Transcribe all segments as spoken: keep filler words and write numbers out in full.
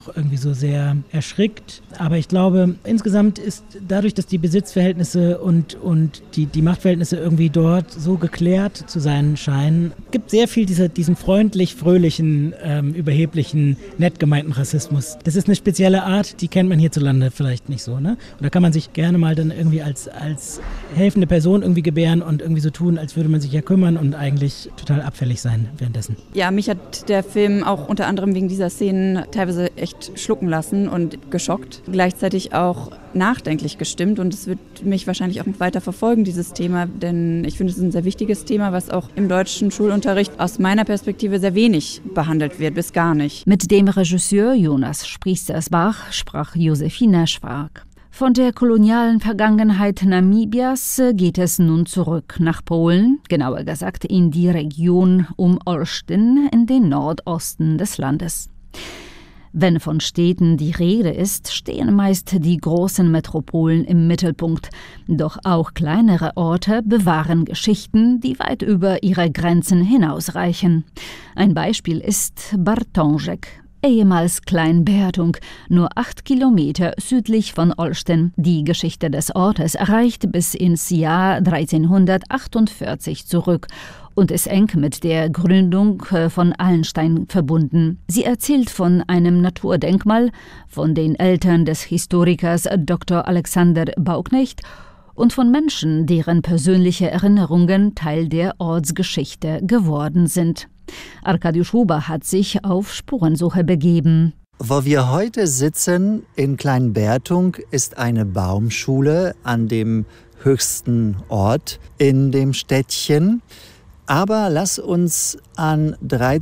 irgendwie so sehr erschrickt. Aber ich glaube, insgesamt ist dadurch, dass die Besitzverhältnisse und, und die, die Machtverhältnisse irgendwie dort so geklärt zu sein scheinen, gibt sehr viel dieser, diesen freundlich, fröhlichen, ähm, überheblichen, nett gemeinten Rassismus. Das ist eine spezielle Art, die kennt man hierzulande vielleicht nicht so, ne? Und da kann man sich gerne mal dann irgendwie als, als helfende Person irgendwie gebären und irgendwie so tun, als würde man sich ja kümmern und eigentlich total abfällig sein währenddessen. Ja, mich hat der Film auch unter anderem wegen dieser Szenen teilweise echt schlucken lassen und geschockt. Gleichzeitig auch nachdenklich gestimmt und es wird mich wahrscheinlich auch noch weiter verfolgen, dieses Thema, denn ich finde, es ist ein sehr wichtiges Thema, was auch im deutschen Schulunterricht aus meiner Perspektive sehr wenig behandelt wird, bis gar nicht. Mit dem Regisseur Jonas Spriestersbach sprach Josefina Schwark. Von der kolonialen Vergangenheit Namibias geht es nun zurück nach Polen, genauer gesagt in die Region um Olsztyn in den Nordosten des Landes. Wenn von Städten die Rede ist, stehen meist die großen Metropolen im Mittelpunkt. Doch auch kleinere Orte bewahren Geschichten, die weit über ihre Grenzen hinausreichen. Ein Beispiel ist Bartążek, ehemals Kleinbertung, nur acht Kilometer südlich von Olsztyn. Die Geschichte des Ortes reicht bis ins Jahr dreizehnhundertachtundvierzig zurück und ist eng mit der Gründung von Allenstein verbunden. Sie erzählt von einem Naturdenkmal, von den Eltern des Historikers Doktor Alexander Bauknecht und von Menschen, deren persönliche Erinnerungen Teil der Ortsgeschichte geworden sind. Arkadiusz Huber hat sich auf Spurensuche begeben. Wo wir heute sitzen in Kleinbertung ist eine Baumschule an dem höchsten Ort in dem Städtchen. Aber lass uns an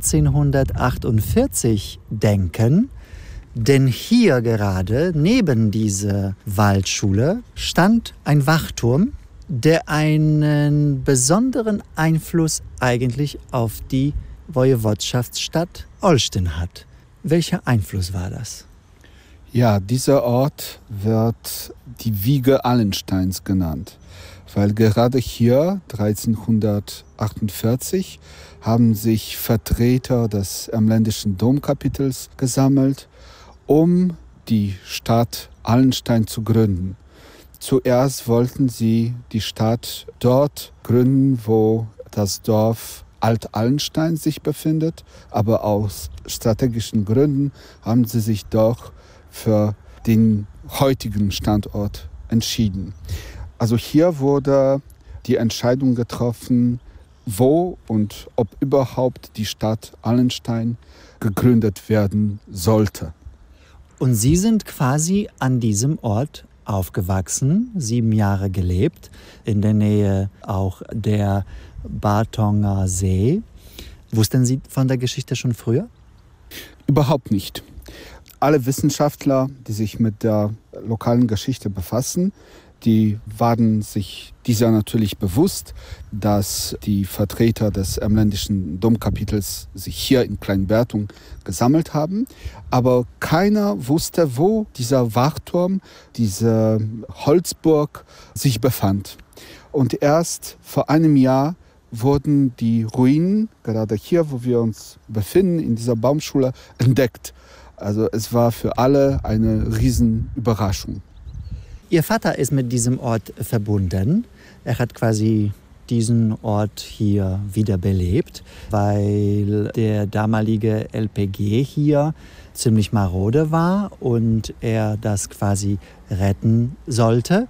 dreizehnhundertachtundvierzig denken, denn hier gerade neben dieser Waldschule stand ein Wachturm, der einen besonderen Einfluss eigentlich auf die Woiwodschaftsstadt Olsztyn hat. Welcher Einfluss war das? Ja, dieser Ort wird die Wiege Allensteins genannt, weil gerade hier dreizehnhundertachtundvierzig haben sich Vertreter des Emländischen Domkapitels gesammelt, um die Stadt Allenstein zu gründen. Zuerst wollten sie die Stadt dort gründen, wo das Dorf Alt-Allenstein sich befindet, aber aus strategischen Gründen haben sie sich doch für den heutigen Standort entschieden. Also hier wurde die Entscheidung getroffen, wo und ob überhaupt die Stadt Allenstein gegründet werden sollte. Und Sie sind quasi an diesem Ort aufgewachsen, sieben Jahre gelebt, in der Nähe auch der Bartonger See. Wussten Sie von der Geschichte schon früher? Überhaupt nicht. Alle Wissenschaftler, die sich mit der lokalen Geschichte befassen, die waren sich dieser natürlich bewusst, dass die Vertreter des Emländischen Domkapitels sich hier in Kleinbertung gesammelt haben. Aber keiner wusste, wo dieser Wachturm, diese Holzburg sich befand. Und erst vor einem Jahr wurden die Ruinen, gerade hier, wo wir uns befinden, in dieser Baumschule, entdeckt. Also es war für alle eine Riesenüberraschung. Ihr Vater ist mit diesem Ort verbunden. Er hat quasi diesen Ort hier wiederbelebt, weil der damalige L P G hier ziemlich marode war und er das quasi retten sollte.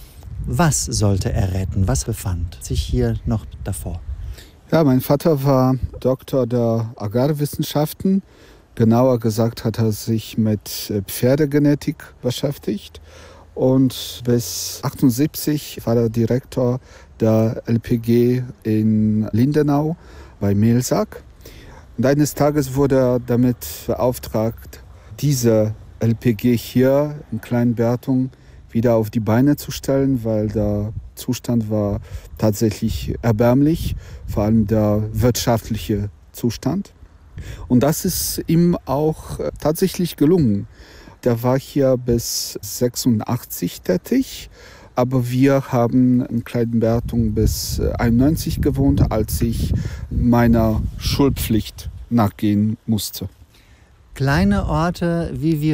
Was sollte er retten? Was befand sich hier noch davor? Ja, mein Vater war Doktor der Agrarwissenschaften. Genauer gesagt hat er sich mit Pferdegenetik beschäftigt. Und bis achtundsiebzig war er Direktor der L P G in Lindenau bei Mehlsack. Und eines Tages wurde er damit beauftragt, diese L P G hier in Kleinbertung wieder auf die Beine zu stellen, weil der Zustand war tatsächlich erbärmlich, vor allem der wirtschaftliche Zustand. Und das ist ihm auch tatsächlich gelungen. Der war hier bis sechsundachtzig tätig, aber wir haben in Kleinbertung bis einundneunzig gewohnt, als ich meiner Schulpflicht nachgehen musste. kleine Orte, wie wir